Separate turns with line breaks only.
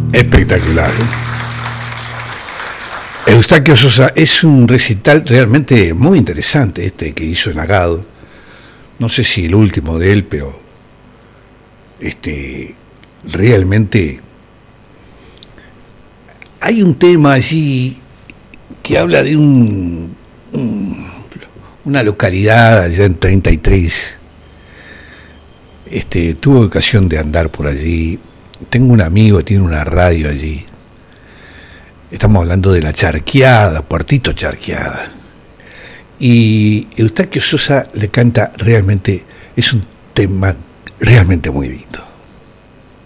Espectacular. Eustaquio Sosa, es un recital realmente muy interesante este que hizo en Agado. No sé si el último de él, pero realmente hay un tema allí que habla de una localidad allá en 33. Tuve ocasión de andar por allí. Tengo un amigo que tiene una radio allí. Estamos hablando de la Charqueada, Puertito Charqueada. Y Eustaquio Sosa le canta realmente, es un tema realmente muy lindo.